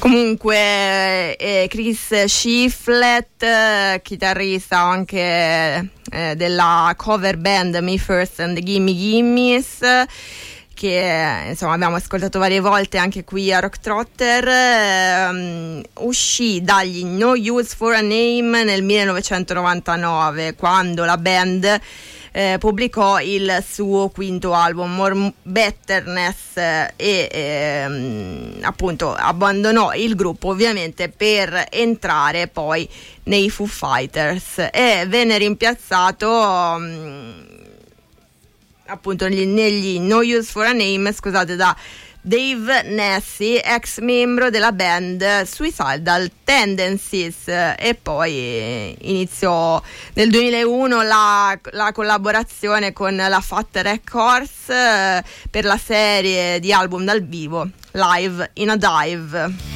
Comunque Chris Shiflett, chitarrista anche della cover band Me First and the Gimme Gimmes, che insomma abbiamo ascoltato varie volte anche qui a Rock Trotter, uscì dagli No Use for a Name nel 1999, quando la band pubblicò il suo quinto album More Betterness e appunto abbandonò il gruppo ovviamente per entrare poi nei Foo Fighters e venne rimpiazzato appunto negli No Use for a Name, scusate, da Dave Nassy, ex membro della band Suicidal Tendencies, e poi iniziò nel 2001 la collaborazione con la Fat Records per la serie di album dal vivo Live in a Dive.